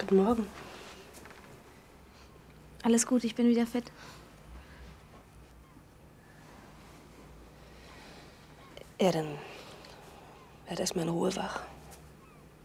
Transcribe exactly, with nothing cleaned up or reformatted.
Guten Morgen. Alles gut, ich bin wieder fit. Ja, dann werd erst mal in Ruhe wach.